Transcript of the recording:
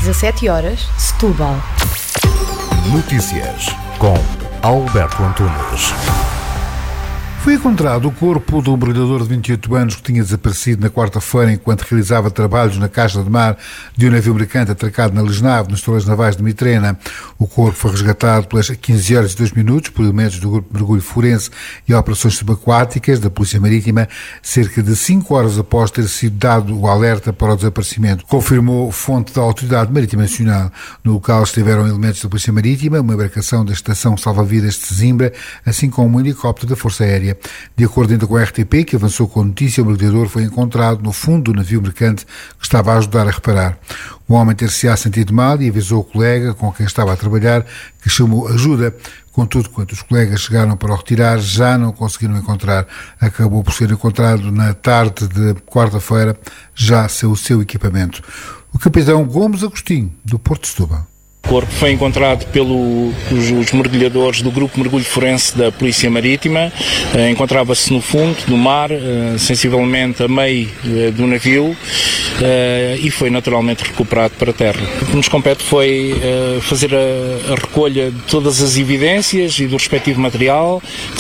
17 horas, Setúbal. Notícias com Alberto Antunes. Foi encontrado o corpo do mergulhador de 28 anos que tinha desaparecido na quarta-feira enquanto realizava trabalhos na caixa de mar de um navio mercante atracado na Lisnave, nos Estaleiros Navais de Mitrena. O corpo foi resgatado pelas 15 horas e 2 minutos por elementos do Grupo de Mergulho Forense e Operações Subaquáticas da Polícia Marítima, cerca de 5 horas após ter sido dado o alerta para o desaparecimento, confirmou fonte da Autoridade Marítima Nacional. No local estiveram elementos da Polícia Marítima, uma embarcação da Estação Salva-Vidas de Sesimbra, assim como um helicóptero da Força Aérea. De acordo ainda com a RTP, que avançou com a notícia, o mergulhador foi encontrado no fundo do navio mercante que estava a ajudar a reparar. O homem ter-se-á sentido mal e avisou o colega com quem estava a trabalhar, que chamou ajuda. Contudo, quando os colegas chegaram para o retirar, já não conseguiram encontrar. Acabou por ser encontrado na tarde de quarta-feira, já sem o seu equipamento. O capitão Gomes Agostinho, do Porto de Setúbal. O corpo foi encontrado pelos mergulhadores do Grupo Mergulho Forense da Polícia Marítima. Encontrava-se no fundo do mar, sensivelmente a meio do navio, e foi naturalmente recuperado para a terra. O que nos compete foi fazer a recolha de todas as evidências e do respectivo material,